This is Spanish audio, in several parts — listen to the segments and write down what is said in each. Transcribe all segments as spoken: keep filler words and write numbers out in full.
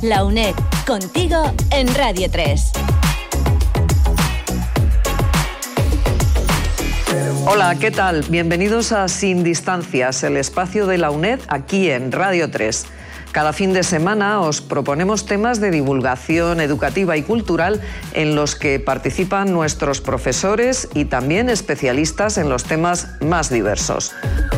La UNED, contigo en Radio tres. Hola, ¿qué tal? Bienvenidos a Sin Distancias, el espacio de la UNED aquí en Radio tres. Cada fin de semana os proponemos temas de divulgación educativa y cultural en los que participan nuestros profesores y también especialistas en los temas más diversos.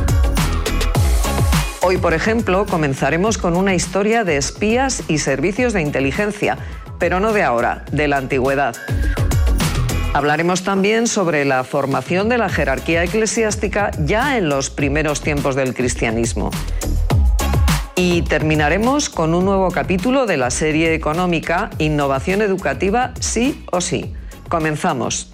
Hoy, por ejemplo, comenzaremos con una historia de espías y servicios de inteligencia, pero no de ahora, de la antigüedad. Hablaremos también sobre la formación de la jerarquía eclesiástica ya en los primeros tiempos del cristianismo. Y terminaremos con un nuevo capítulo de la serie económica Innovación Educativa sí o sí. Comenzamos.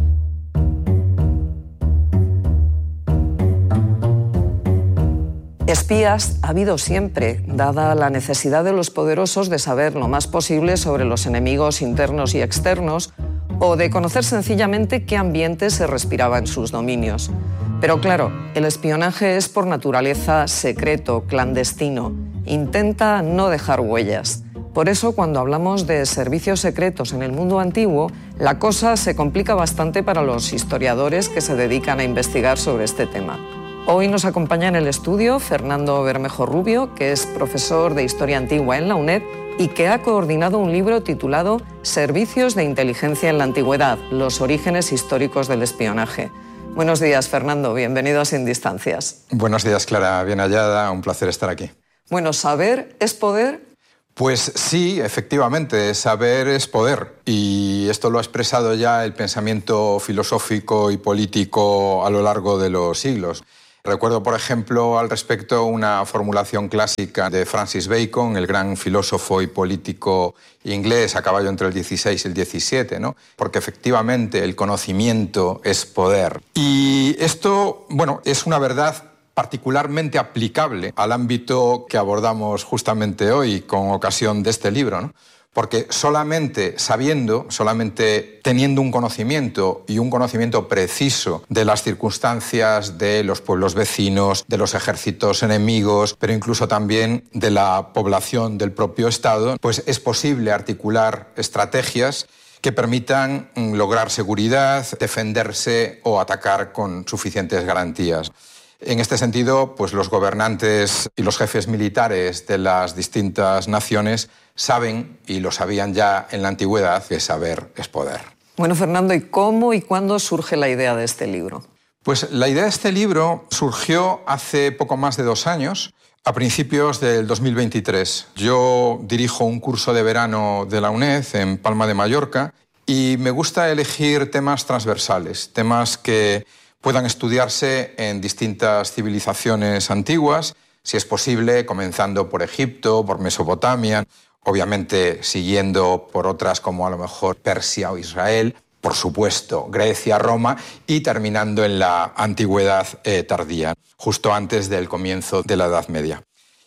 Espías ha habido siempre, dada la necesidad de los poderosos de saber lo más posible sobre los enemigos internos y externos o de conocer sencillamente qué ambiente se respiraba en sus dominios. Pero claro, el espionaje es por naturaleza secreto, clandestino. Intenta no dejar huellas. Por eso, cuando hablamos de servicios secretos en el mundo antiguo, la cosa se complica bastante para los historiadores que se dedican a investigar sobre este tema. Hoy nos acompaña en el estudio Fernando Bermejo Rubio, que es profesor de Historia Antigua en la UNED y que ha coordinado un libro titulado Servicios de Inteligencia en la Antigüedad, los orígenes históricos del espionaje. Buenos días, Fernando. Bienvenido a Sin Distancias. Buenos días, Clara. Bien hallada. Un placer estar aquí. Bueno, ¿saber es poder? Pues sí, efectivamente, saber es poder. Y esto lo ha expresado ya el pensamiento filosófico y político a lo largo de los siglos. Recuerdo, por ejemplo, al respecto una formulación clásica de Francis Bacon, el gran filósofo y político inglés a caballo entre el dieciséis y el diecisiete, ¿no? Porque efectivamente el conocimiento es poder. Y esto, bueno, es una verdad particularmente aplicable al ámbito que abordamos justamente hoy con ocasión de este libro, ¿no? Porque solamente sabiendo, solamente teniendo un conocimiento y un conocimiento preciso de las circunstancias de los pueblos vecinos, de los ejércitos enemigos, pero incluso también de la población del propio Estado, pues es posible articular estrategias que permitan lograr seguridad, defenderse o atacar con suficientes garantías. En este sentido, pues los gobernantes y los jefes militares de las distintas naciones saben, y lo sabían ya en la antigüedad, que saber es poder. Bueno, Fernando, ¿y cómo y cuándo surge la idea de este libro? Pues la idea de este libro surgió hace poco más de dos años, a principios del dos mil veintitrés. Yo dirijo un curso de verano de la UNED en Palma de Mallorca y me gusta elegir temas transversales, temas que puedan estudiarse en distintas civilizaciones antiguas, si es posible, comenzando por Egipto, por Mesopotamia, obviamente siguiendo por otras como a lo mejor Persia o Israel, por supuesto Grecia, Roma, y terminando en la antigüedad eh, tardía, justo antes del comienzo de la Edad Media.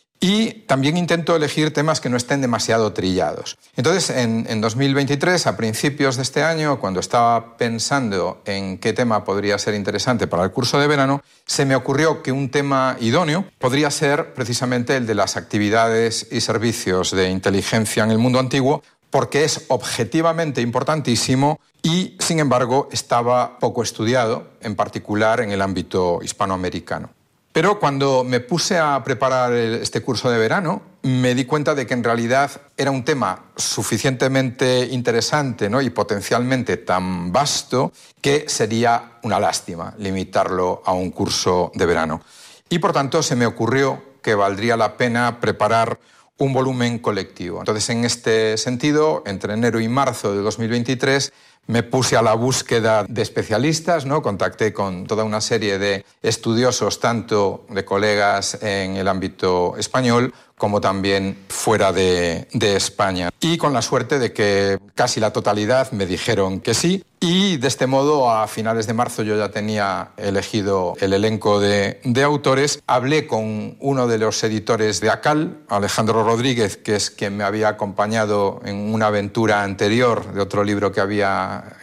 Y también intento elegir temas que no estén demasiado trillados. Entonces, en, en dos mil veintitrés, a principios de este año, cuando estaba pensando en qué tema podría ser interesante para el curso de verano, se me ocurrió que un tema idóneo podría ser precisamente el de las actividades y servicios de inteligencia en el mundo antiguo, porque es objetivamente importantísimo y, sin embargo, estaba poco estudiado, en particular en el ámbito hispanoamericano. Pero cuando me puse a preparar este curso de verano, me di cuenta de que en realidad era un tema suficientemente interesante, ¿no? Y potencialmente tan vasto que sería una lástima limitarlo a un curso de verano. Y por tanto se me ocurrió que valdría la pena preparar un volumen colectivo. Entonces, en este sentido, entre enero y marzo de dos mil veintitrés, me puse a la búsqueda de especialistas, ¿no? Contacté con toda una serie de estudiosos, tanto de colegas en el ámbito español como también fuera de, de España. Y con la suerte de que casi la totalidad me dijeron que sí. Y de este modo, a finales de marzo, yo ya tenía elegido el elenco de, de autores. Hablé con uno de los editores de ACAL, Alejandro Rodríguez, que es quien me había acompañado en una aventura anterior de otro libro que había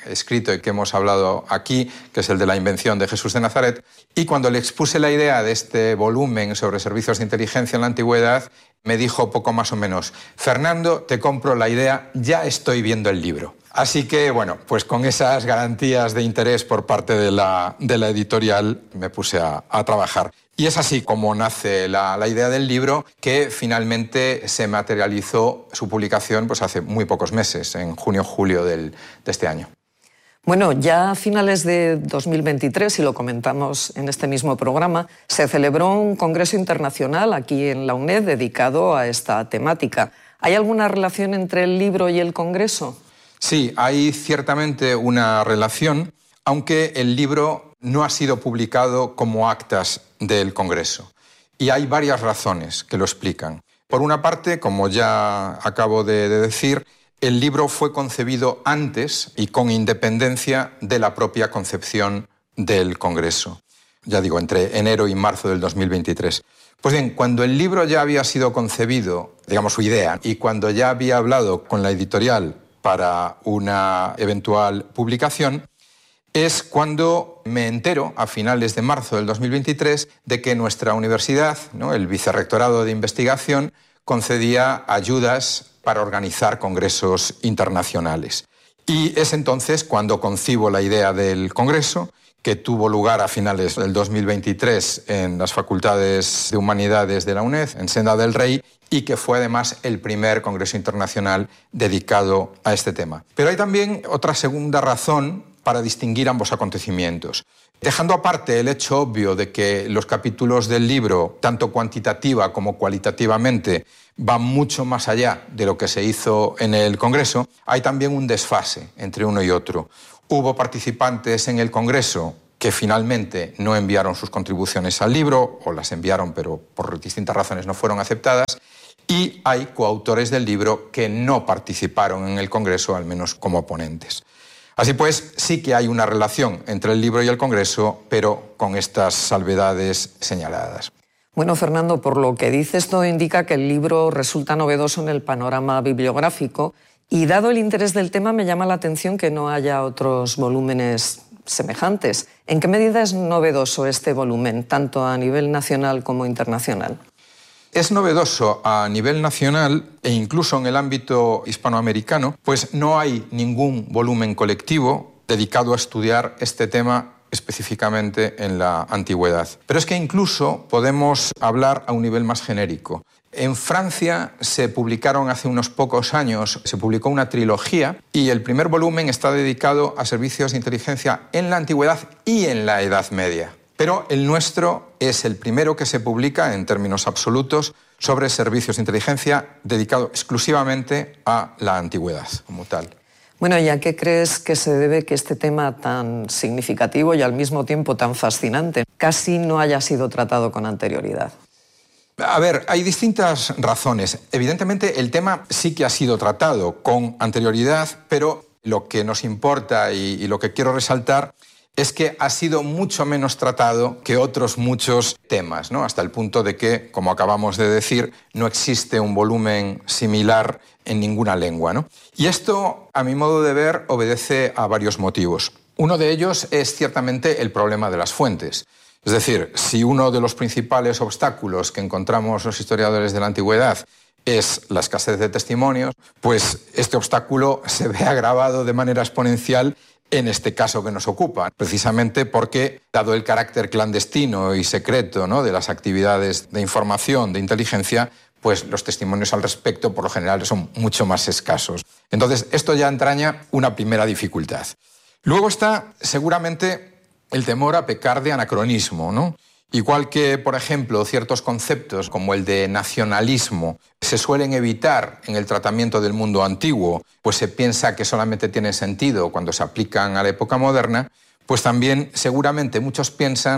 escrito y que hemos hablado aquí, que es el de la invención de Jesús de Nazaret, y cuando le expuse la idea de este volumen sobre servicios de inteligencia en la antigüedad, me dijo poco más o menos: Fernando, te compro la idea, ya estoy viendo el libro. Así que, bueno, pues con esas garantías de interés por parte de la, de la editorial me puse a, a trabajar. Y es así como nace la, la idea del libro, que finalmente se materializó su publicación pues hace muy pocos meses, en junio-julio del, de este año. Bueno, ya a finales de dos mil veintitrés, y lo comentamos en este mismo programa, se celebró un congreso internacional aquí en la UNED dedicado a esta temática. ¿Hay alguna relación entre el libro y el congreso? Sí, hay ciertamente una relación, aunque el libro no ha sido publicado como actas del Congreso. Y hay varias razones que lo explican. Por una parte, como ya acabo de, de decir, el libro fue concebido antes y con independencia de la propia concepción del Congreso. Ya digo, entre enero y marzo del dos mil veintitrés. Pues bien, cuando el libro ya había sido concebido, digamos su idea, y cuando ya había hablado con la editorial para una eventual publicación, es cuando me entero, a finales de marzo del dos mil veintitrés, de que nuestra universidad, ¿no?, el Vicerrectorado de Investigación, concedía ayudas para organizar congresos internacionales. Y es entonces cuando concibo la idea del congreso, que tuvo lugar a finales del dos mil veintitrés en las Facultades de Humanidades de la UNED, en Senda del Rey, y que fue además el primer congreso internacional dedicado a este tema. Pero hay también otra segunda razón para distinguir ambos acontecimientos. Dejando aparte el hecho obvio de que los capítulos del libro, tanto cuantitativa como cualitativamente, van mucho más allá de lo que se hizo en el Congreso, hay también un desfase entre uno y otro. Hubo participantes en el Congreso que finalmente no enviaron sus contribuciones al libro, o las enviaron pero por distintas razones no fueron aceptadas, y hay coautores del libro que no participaron en el Congreso, al menos como ponentes. Así pues, sí que hay una relación entre el libro y el Congreso, pero con estas salvedades señaladas. Bueno, Fernando, por lo que dices, todo indica que el libro resulta novedoso en el panorama bibliográfico, y dado el interés del tema, me llama la atención que no haya otros volúmenes semejantes. ¿En qué medida es novedoso este volumen, tanto a nivel nacional como internacional? Es novedoso a nivel nacional e incluso en el ámbito hispanoamericano, pues no hay ningún volumen colectivo dedicado a estudiar este tema específicamente en la antigüedad. Pero es que incluso podemos hablar a un nivel más genérico. En Francia se publicaron hace unos pocos años, se publicó una trilogía y el primer volumen está dedicado a servicios de inteligencia en la antigüedad y en la Edad Media. Pero el nuestro es el primero que se publica en términos absolutos sobre servicios de inteligencia dedicado exclusivamente a la antigüedad como tal. Bueno, ¿y a qué crees que se debe que este tema tan significativo y al mismo tiempo tan fascinante casi no haya sido tratado con anterioridad? A ver, hay distintas razones. Evidentemente, el tema sí que ha sido tratado con anterioridad, pero lo que nos importa y, y lo que quiero resaltar es que ha sido mucho menos tratado que otros muchos temas, ¿no? Hasta el punto de que, como acabamos de decir, no existe un volumen similar en ninguna lengua, ¿no? Y esto, a mi modo de ver, obedece a varios motivos. Uno de ellos es ciertamente el problema de las fuentes. Es decir, si uno de los principales obstáculos que encontramos los historiadores de la antigüedad es la escasez de testimonios, pues este obstáculo se ve agravado de manera exponencial en este caso que nos ocupa, precisamente porque, dado el carácter clandestino y secreto, ¿no?, de las actividades de información, de inteligencia, pues los testimonios al respecto, por lo general, son mucho más escasos. Entonces, esto ya entraña una primera dificultad. Luego está, seguramente, el temor a pecar de anacronismo, ¿no? Igual que, por ejemplo, ciertos conceptos como el de nacionalismo se suelen evitar en el tratamiento del mundo antiguo, pues se piensa que solamente tiene sentido cuando se aplican a la época moderna, pues también seguramente muchos piensan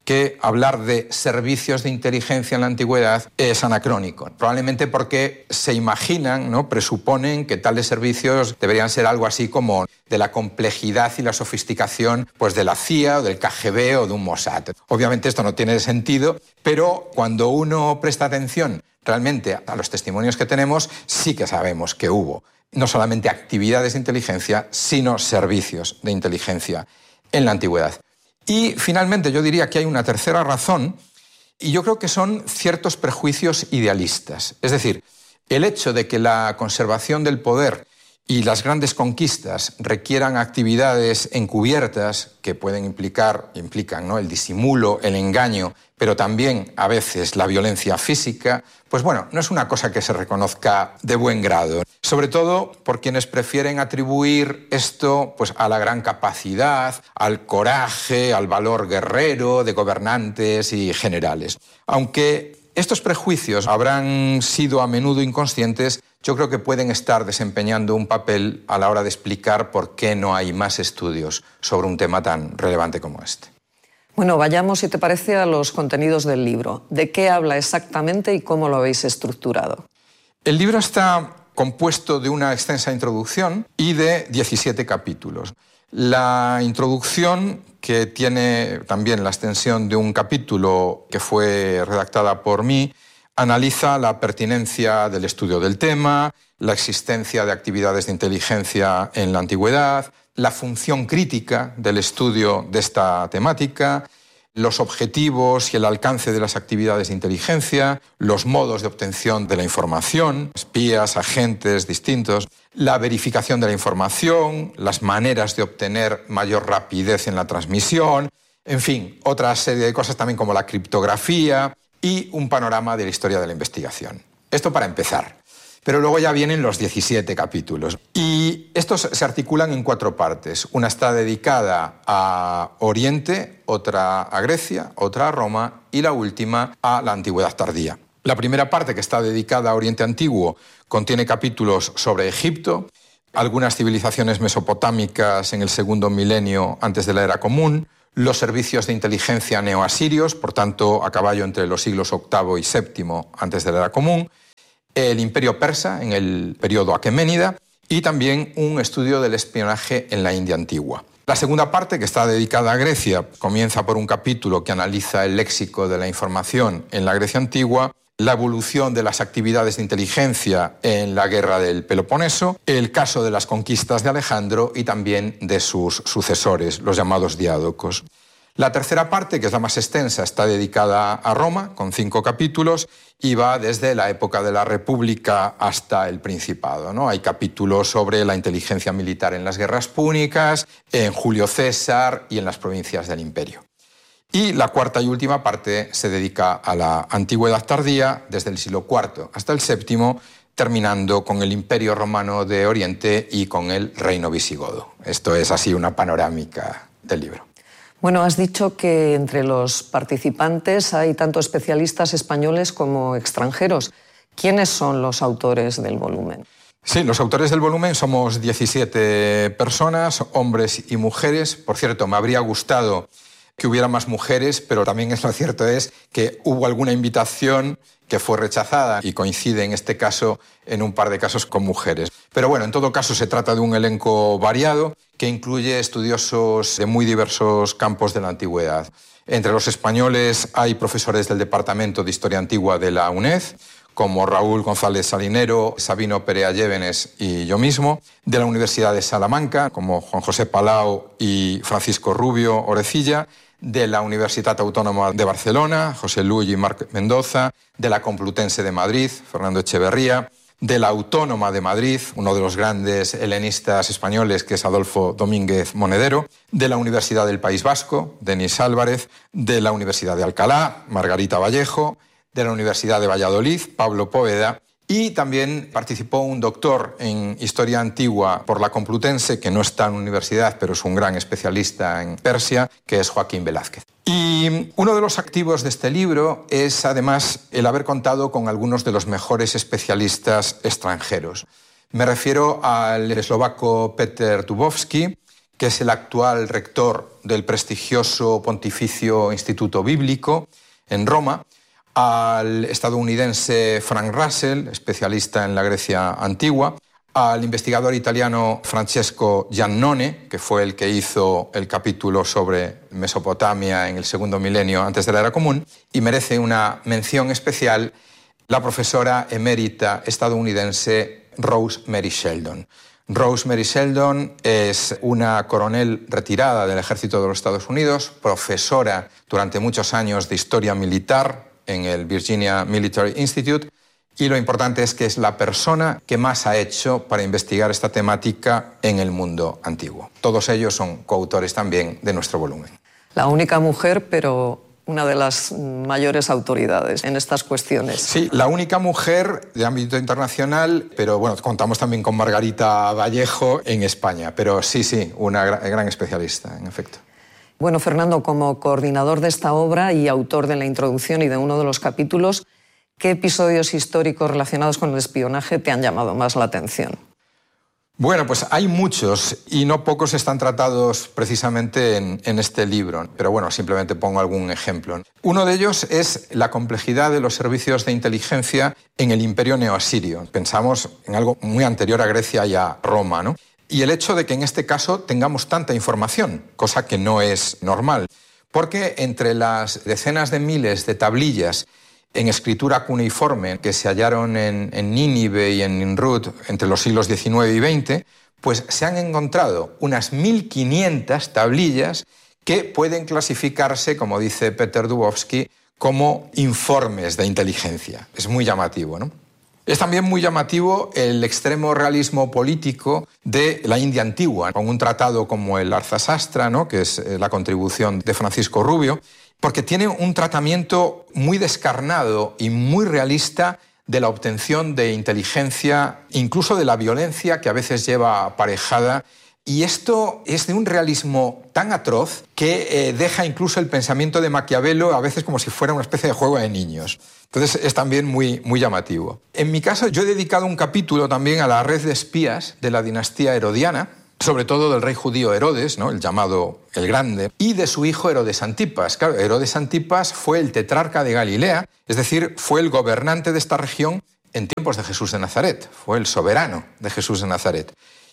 que hablar de servicios de inteligencia en la antigüedad es anacrónico. Probablemente porque se imaginan, ¿no?, presuponen que tales servicios deberían ser algo así como de la complejidad y la sofisticación pues, de la C I A o del K G B o de un Mossad. Obviamente esto no tiene sentido, pero cuando uno presta atención realmente a los testimonios que tenemos, sí que sabemos que hubo no solamente actividades de inteligencia, sino servicios de inteligencia en la antigüedad. Y finalmente yo diría que hay una tercera razón, y yo creo que son ciertos prejuicios idealistas. Es decir, el hecho de que la conservación del poder y las grandes conquistas requieran actividades encubiertas que pueden implicar, implican, ¿no?, el disimulo, el engaño, pero también a veces la violencia física, pues bueno, no es una cosa que se reconozca de buen grado. Sobre todo por quienes prefieren atribuir esto pues, a la gran capacidad, al coraje, al valor guerrero de gobernantes y generales. Aunque estos prejuicios habrán sido a menudo inconscientes, yo creo que pueden estar desempeñando un papel a la hora de explicar por qué no hay más estudios sobre un tema tan relevante como este. Bueno, vayamos, si te parece, a los contenidos del libro. ¿De qué habla exactamente y cómo lo habéis estructurado? El libro está compuesto de una extensa introducción y de diecisiete capítulos. La introducción, que tiene también la extensión de un capítulo que fue redactada por mí, analiza la pertinencia del estudio del tema, la existencia de actividades de inteligencia en la antigüedad, la función crítica del estudio de esta temática, los objetivos y el alcance de las actividades de inteligencia, los modos de obtención de la información, espías, agentes distintos, la verificación de la información, las maneras de obtener mayor rapidez en la transmisión, en fin, otra serie de cosas también como la criptografía y un panorama de la historia de la investigación. Esto para empezar. Pero luego ya vienen los diecisiete capítulos. Y estos se articulan en cuatro partes. Una está dedicada a Oriente, otra a Grecia, otra a Roma y la última a la Antigüedad tardía. La primera parte, que está dedicada a Oriente Antiguo, contiene capítulos sobre Egipto, algunas civilizaciones mesopotámicas en el segundo milenio antes de la Era Común, los servicios de inteligencia neoasirios, por tanto a caballo entre los siglos octavo y séptimo antes de la Era Común, el Imperio Persa en el periodo aqueménida y también un estudio del espionaje en la India antigua. La segunda parte, que está dedicada a Grecia, comienza por un capítulo que analiza el léxico de la información en la Grecia antigua, la evolución de las actividades de inteligencia en la guerra del Peloponeso, el caso de las conquistas de Alejandro y también de sus sucesores, los llamados diádocos. La tercera parte, que es la más extensa, está dedicada a Roma, con cinco capítulos, y va desde la época de la República hasta el Principado, ¿no? Hay capítulos sobre la inteligencia militar en las guerras púnicas, en Julio César y en las provincias del Imperio. Y la cuarta y última parte se dedica a la Antigüedad tardía, desde el siglo cuarto hasta el séptimo, terminando con el Imperio Romano de Oriente y con el Reino Visigodo. Esto es así una panorámica del libro. Bueno, has dicho que entre los participantes hay tanto especialistas españoles como extranjeros. ¿Quiénes son los autores del volumen? Sí, los autores del volumen somos diecisiete personas, hombres y mujeres. Por cierto, me habría gustado que hubiera más mujeres, pero también es lo cierto es que hubo alguna invitación que fue rechazada y coincide en este caso en un par de casos con mujeres. Pero bueno, en todo caso se trata de un elenco variado que incluye estudiosos de muy diversos campos de la antigüedad. Entre los españoles hay profesores del Departamento de Historia Antigua de la UNED, como Raúl González Salinero, Sabino Perea Llévenes y yo mismo, de la Universidad de Salamanca, como Juan José Palau y Francisco Rubio Orecilla, de la Universitat Autónoma de Barcelona, José Luis y Marc Mendoza, de la Complutense de Madrid, Fernando Echeverría, de la Autónoma de Madrid, uno de los grandes helenistas españoles, que es Adolfo Domínguez Monedero, de la Universidad del País Vasco, Denis Álvarez, de la Universidad de Alcalá, Margarita Vallejo, de la Universidad de Valladolid, Pablo Póveda, y también participó un doctor en Historia Antigua por la Complutense, que no está en universidad, pero es un gran especialista en Persia, que es Joaquín Velázquez. Y uno de los activos de este libro es, además, el haber contado con algunos de los mejores especialistas extranjeros. Me refiero al eslovaco Peter Dubovsky, que es el actual rector del prestigioso Pontificio Instituto Bíblico en Roma, al estadounidense Frank Russell, especialista en la Grecia antigua, al investigador italiano Francesco Giannone, que fue el que hizo el capítulo sobre Mesopotamia en el segundo milenio antes de la Era Común, y merece una mención especial la profesora emérita estadounidense Rose Mary Sheldon. Rose Mary Sheldon es una coronel retirada del ejército de los Estados Unidos, profesora durante muchos años de historia militar en el Virginia Military Institute, y lo importante es que es la persona que más ha hecho para investigar esta temática en el mundo antiguo. Todos ellos son coautores también de nuestro volumen. La única mujer, pero una de las mayores autoridades en estas cuestiones. Sí, la única mujer de ámbito internacional, pero bueno, contamos también con Margarita Vallejo en España, pero sí, sí, una gran especialista, en efecto. Bueno, Fernando, como coordinador de esta obra y autor de la introducción y de uno de los capítulos, ¿qué episodios históricos relacionados con el espionaje te han llamado más la atención? Bueno, pues hay muchos y no pocos están tratados precisamente en, en este libro, pero bueno, simplemente pongo algún ejemplo. Uno de ellos es la complejidad de los servicios de inteligencia en el Imperio Neoasirio. Pensamos en algo muy anterior a Grecia y a Roma, ¿no? Y el hecho de que en este caso tengamos tanta información, cosa que no es normal, porque entre las decenas de miles de tablillas en escritura cuneiforme que se hallaron en, en Nínive y en Nimrud entre los siglos diecinueve y veinte, pues se han encontrado unas mil quinientas tablillas que pueden clasificarse, como dice Peter Dubowski, como informes de inteligencia. Es muy llamativo, ¿no? Es también muy llamativo el extremo realismo político de la India antigua, con un tratado como el Arthasastra, ¿no?, que es la contribución de Francisco Rubio, porque tiene un tratamiento muy descarnado y muy realista de la obtención de inteligencia, incluso de la violencia que a veces lleva aparejada. Y esto es de un realismo tan atroz que eh, deja incluso el pensamiento de Maquiavelo a veces como si fuera una especie de juego de niños. Entonces es también muy, muy llamativo. En mi caso yo he dedicado un capítulo también a la red de espías de la dinastía herodiana, sobre todo del rey judío Herodes, ¿no?, el llamado el Grande, y de su hijo Herodes Antipas. Claro, Herodes Antipas fue el tetrarca de Galilea, es decir, fue el gobernante de esta región en tiempos de Jesús de Nazaret, fue el soberano de Jesús de Nazaret.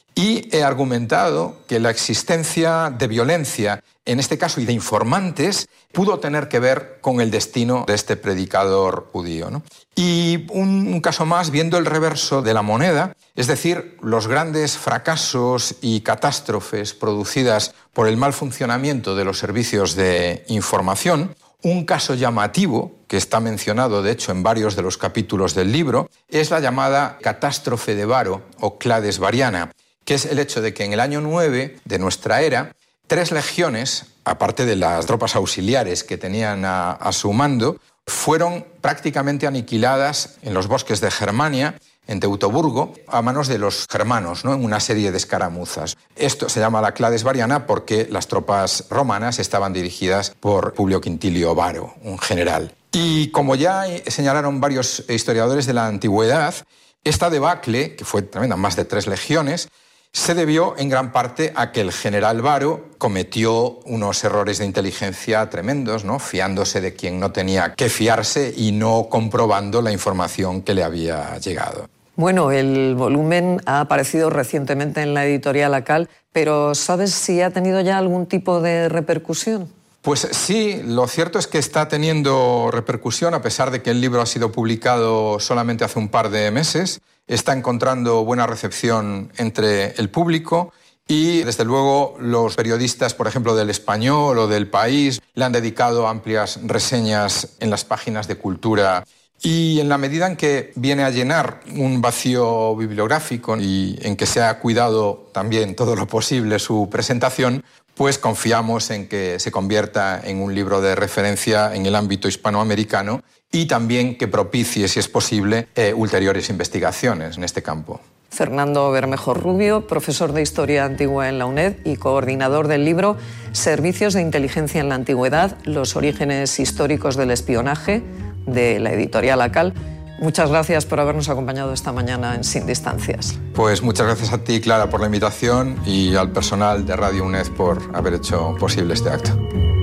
Y he argumentado que la existencia de violencia, en este caso, y de informantes, pudo tener que ver con el destino de este predicador judío, ¿no? Y un, un caso más, viendo el reverso de la moneda, es decir, los grandes fracasos y catástrofes producidas por el mal funcionamiento de los servicios de información, un caso llamativo, que está mencionado de hecho en varios de los capítulos del libro, es la llamada catástrofe de Varo o Clades Variana, que es el hecho de que en el año nueve de nuestra era, tres legiones, aparte de las tropas auxiliares que tenían a, a su mando, fueron prácticamente aniquiladas en los bosques de Germania, en Teutoburgo, a manos de los germanos, ¿no?, en una serie de escaramuzas. Esto se llama la Clades Variana porque las tropas romanas estaban dirigidas por Publio Quintilio Varo, un general. Y como ya señalaron varios historiadores de la antigüedad, esta debacle, que fue tremenda, más de tres legiones, se debió en gran parte a que el general Varo cometió unos errores de inteligencia tremendos, ¿no?, fiándose de quien no tenía que fiarse y no comprobando la información que le había llegado. Bueno, el volumen ha aparecido recientemente en la editorial Acal, pero ¿sabes si ha tenido ya algún tipo de repercusión? Pues sí, lo cierto es que está teniendo repercusión, a pesar de que el libro ha sido publicado solamente hace un par de meses. Está encontrando buena recepción entre el público y, desde luego, los periodistas, por ejemplo, del Español o del País, le han dedicado amplias reseñas en las páginas de cultura. Y en la medida en que viene a llenar un vacío bibliográfico y en que se ha cuidado también todo lo posible su presentación, pues confiamos en que se convierta en un libro de referencia en el ámbito hispanoamericano y también que propicie, si es posible, eh, ulteriores investigaciones en este campo. Fernando Bermejo Rubio, profesor de Historia Antigua en la UNED y coordinador del libro Servicios de Inteligencia en la Antigüedad, los orígenes históricos del espionaje, de la editorial Acal. Muchas gracias por habernos acompañado esta mañana en Sin Distancias. Pues muchas gracias a ti, Clara, por la invitación y al personal de Radio UNED por haber hecho posible este acto.